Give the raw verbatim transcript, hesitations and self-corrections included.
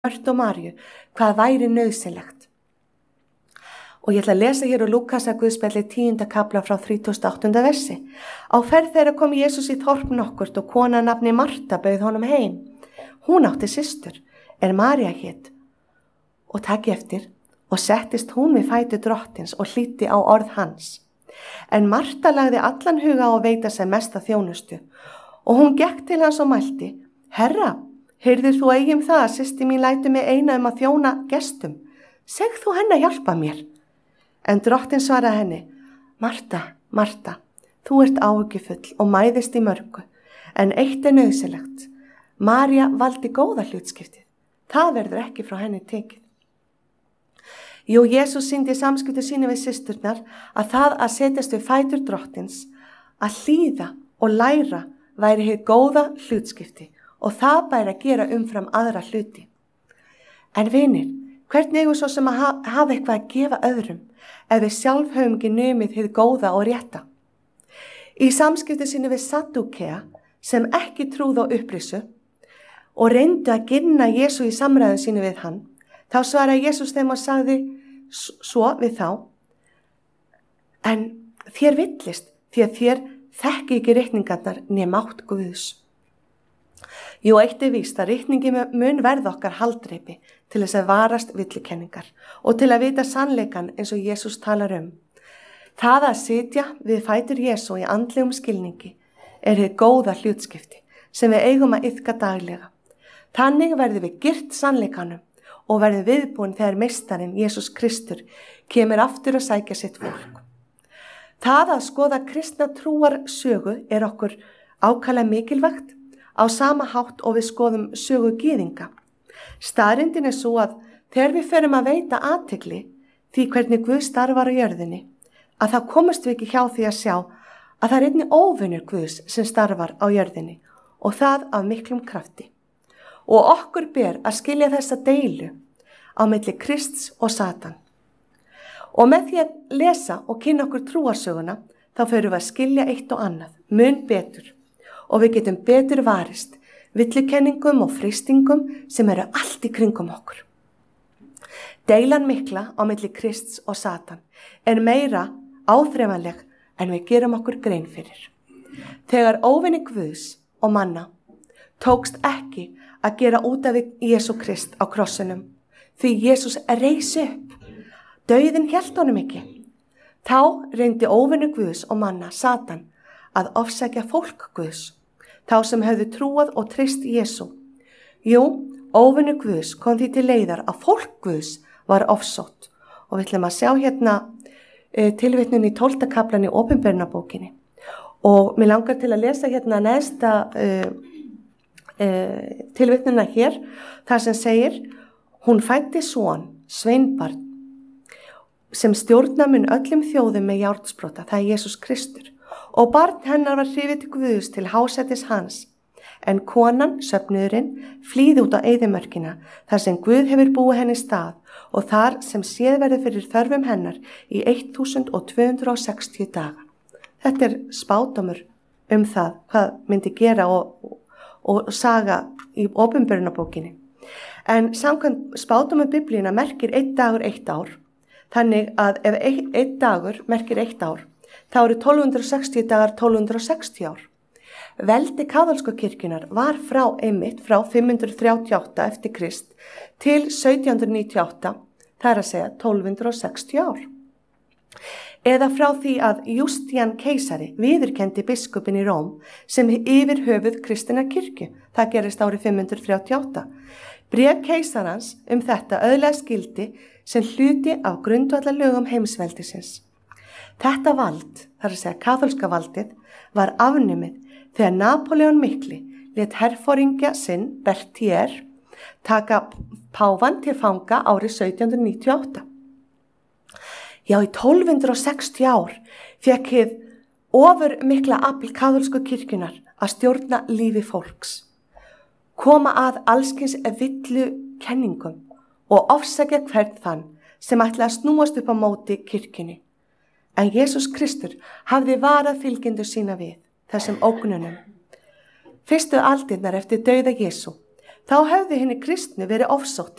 Mörtu og Maríu hvað væri nauðsynlegt. Og ég ætla að lesa hér úr Lúkasar Guðspjalli tíunda kafla frá þrítugasta og áttunda versi. Á ferð þeirra kom Jesús í þorp nokkurt og kona nafni Marta bauð honum heim. Hún átti systur, er María hét. Og taki eftir og settist hún við fætur drottins og hlýddi á orð hans. En Marta lagði allan huga á að veita sér mesta þjónustu og hún gekk til hans og mælti: Herra, heyrðir þú eigi um það að systir mín lætur mig eina um að þjóna gestum? Segð þú henni að hjálpa mér. En drottinn svaraði henni: Marta, Marta, þú ert áhyggjufull og mæðist í mörgu, en eitt er nauðsynlegt. María valdi góða hlutskiptið. Það verður ekki frá henni tekið. Jú, Jesús sýndi samskipti sínu við systurnar að það að setjast við fætur drottins, að hlýða og læra væri hið góða hlutskipti og það bæri að gera umfram aðra hluti. En vinir, hvernig eigum svo sem að hafa eitthvað að gefa öðrum ef við sjálf höfum ekki numið hið góða og rétta? Í samskipti sínu við Saddúkea sem ekki trúðu á upprisu og reyndu að ginna Jesú í samræðum sínu við hann, þá svaraði Jesús þeim og sagði svo við þá: En þér villist því að þér þekki ekki reikningarnar né mátt Guðs. Jú, eitt er víst að reikningi mun verða okkar haldreipi til þess að varast villukenningar og til að vita sannleikan eins og Jesús talar um. Það að sitja við fætur Jesú í andlegum skilningi er hið góða hlutskipti sem við eigum að iðka daglega. Þannig verðum við girt sannleikanum og verðum viðbúin þegar meistarinn Jesús Kristur kemur aftur að sækja sitt fólk. Það að skoða kristna trúar sögu er okkur ákaflega mikilvægt á sama hátt og við skoðum sögu gyðinga. Staðreyndin er svo að þegar við förum að veita athygli því hvernig Guð starfar á jörðinni, að þá komumst við ekki hjá því að sjá að það er einnig óvinur Guðs sem starfar á jörðinni og það af miklum krafti. Og okkur ber að skilja þessa deilu á milli Krists og Satan. Og með því að lesa og kynna okkur trúarsöguna, þá förum við að skilja eitt og annað, mun betur, og við getum betur varist villukenningum og freistingum sem eru allt í kringum okkur. Deilan mikla á milli Krists og Satan er meira áþreifanleg en við gerum okkur grein fyrir. Þegar óvinni Guðs og manna tókst ekki að gera út af Jesú Krist á krossinum, því Jesús reis upp, dauðinn hélt honum ekki. Þá reyndi óvinni Guðs og manna, Satan, að ofsækja fólk Guðs, þá sem höfðu trúað og treyst Jesú. Jú, óvinni Guðs kom því til leiðar að fólk Guðs var ofsótt og við ætlum að sjá hérna e, tilvitnun í tólfta kaflan í Opinberunarbókinni og mér langar til að lesa hérna næsta e, e, tilvitnuna hér, þar sem segir: Hún fæddi son, sveinbarn, sem stjórna mun öllum þjóðum með járnsprota, það er Jesús Kristur, og barn hennar var hrifið til Guðs til hásætis hans. En konan, söfnuðurinn, flýði út á eyðimörkina, þar sem Guð hefur búið henni stað og þar sem séð verið fyrir þörfum hennar í twelve sixty daga. Þetta er spádómur um það hvað myndi gera og, og, og saga í Opinberunarbókinni. En samkvæmt spádómur Biblíuna merkir einn dagur eitt ár, þannig að ef einn, einn dagur merkir eitt ár, þá eru twelve sixty dagar twelve sixty ár. Veldi kaþólsku kirkjunnar var frá einmitt frá fimm hundruð þrjátíu og átta eftir Krist til sautján hundruð níutíu og átta, það er að segja twelve sixty ár. Eða frá því að Justinian keisari viðurkenndi biskupinn í Róm sem yfir höfuð kristinnar kirkju, það gerist árið fimm hundruð þrjátíu og átta. Bréf keisarans um þetta öðlega skildi sem hluti af grundvallarlögum heimsveldisins. Þetta vald, þar að segja kaþólska valdið, var afnumið þegar Napóleon mikli lét herforingja sinn Berthier taka páfann til fanga árið sautján hundruð níutíu og átta. Já, í twelve sixty ár fékk hið ofur mikla afl kaþólsku kirkjunnar að stjórna lífi fólks, koma að allskins villu kenningum og ofsækja hvern þann sem ætla að snúast upp á móti kirkjunni. En Jesús Kristur hafði varað fylgjendur sína við þessum ógnunum. Fyrstu aldirnar eftir dauða Jesú, Þá hefði henni kristnu verið ofsótt